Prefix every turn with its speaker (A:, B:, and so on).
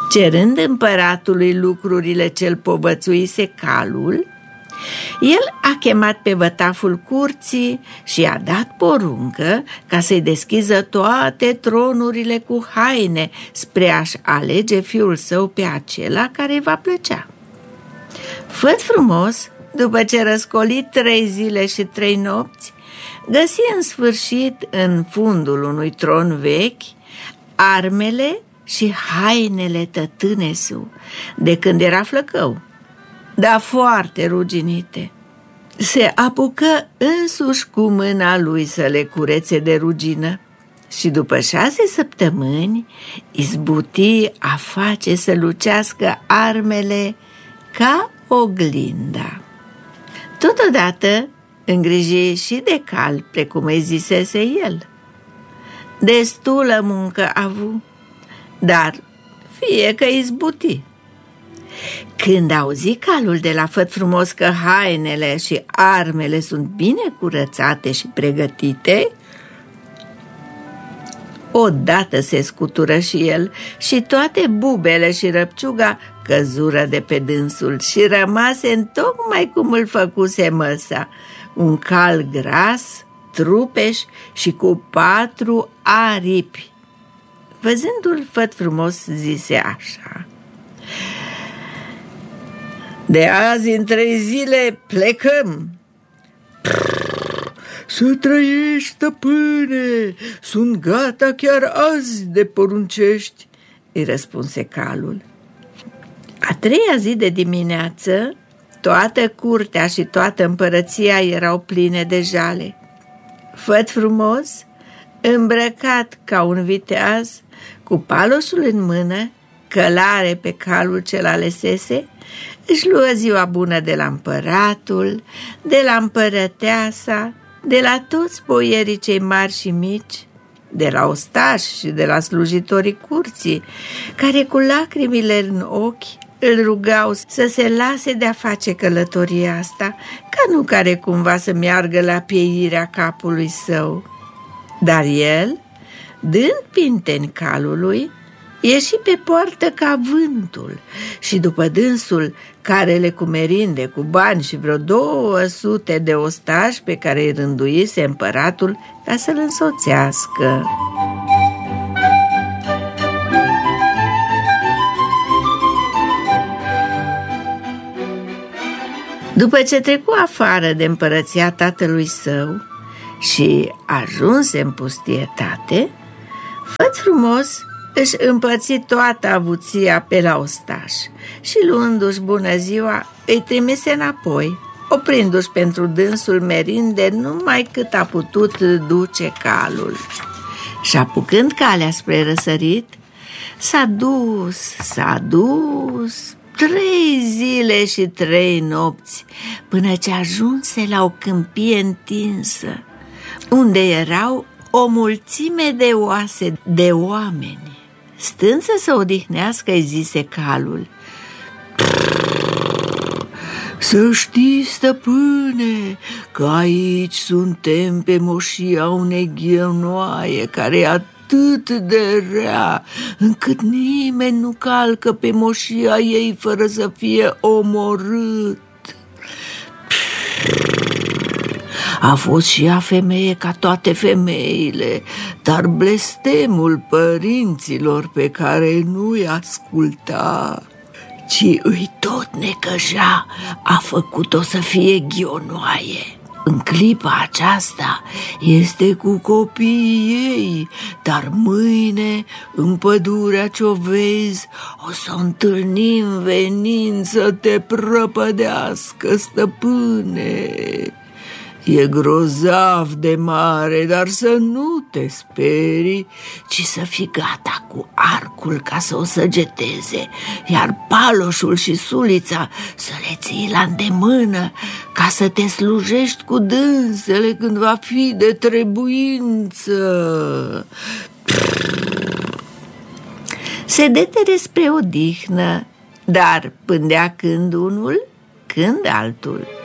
A: Cerând împăratului lucrurile ce-l povățuise calul, el a chemat pe vătaful curții și a dat poruncă ca să-i deschiză toate tronurile cu haine spre a-și alege fiul său pe acela care îi va plăcea. Făt Frumos, după ce răscoli 3 zile și 3 nopți, găsi în sfârșit în fundul unui tron vechi armele și hainele tătânesu, de când era flăcău, dar foarte ruginite. Se apucă însuși cu mâna lui să le curețe de rugină și după 6 săptămâni izbuti a face să lucească armele ca oglinda. Totodată îngriji și de cal, precum îi zisese el. Destulă muncă a avut, dar fie că izbuti. Când auzi calul de la Făt Frumos că hainele și armele sunt bine curățate și pregătite, odată se scutură și el și toate bubele și răpciuga căzură de pe dânsul și rămase întocmai cum îl făcuse măsa, un cal gras, trupeș și cu 4 aripi. Văzându-l, Făt Frumos zise așa: de azi în 3 zile plecăm.
B: Să trăiești, stăpâne, sunt gata chiar azi de poruncești,
A: îi răspunse calul. A 3-a zi de dimineață, toată curtea și toată împărăția erau pline de jale. Făt Frumos, îmbrăcat ca un viteaz, cu paloșul în mână, călare pe calul ce l-alesese, își luă ziua bună de la împăratul, de la împărăteasa, de la toți boierii cei mari și mici, de la ostași și de la slujitorii curții, care cu lacrimile în ochi îl rugau să se lase de a face călătoria asta, ca nu care cumva să meargă la pieirea capului său. Dar el, dând pinteni calului, ieși pe poartă ca vântul și după dânsul carele cu merinde, cu bani și vreo 200 de ostași pe care îi rânduise împăratul ca să-l însoțească. După ce trecu afară de împărăția tatălui său și ajunse în pustietate, Făt Frumos își împărți toată avuția pe la ostaș și, luându-și bună ziua, îi trimise înapoi, oprindu-și pentru dânsul merinde numai cât a putut duce calul. Și apucând calea spre răsărit, s-a dus 3 zile și 3 nopți până ce ajunse la o câmpie întinsă, unde erau o mulțime de oase de oameni. Stând să se odihnească, îi zise calul:
B: să știi, stăpâne, că aici suntem pe moșia unei ghionoaie care e atât de rea, încât nimeni nu calcă pe moșia ei fără să fie omorât. A fost și ea femeie ca toate femeile, dar blestemul părinților pe care nu-i asculta, ci îi tot necăja, a făcut-o să fie ghionoaie. În clipa aceasta este cu copiii ei, dar mâine, în pădurea ce-o vezi, o să o întâlnim venind să te prăpădească, stăpâne. E grozav de mare, dar să nu te sperii, ci să fii gata cu arcul ca să o săgeteze, iar paloșul și sulița să le ții la îndemână, ca să te slujești cu dânsele când va fi de trebuință.
A: Se detere spre odihnă, dar pândea când unul, când altul.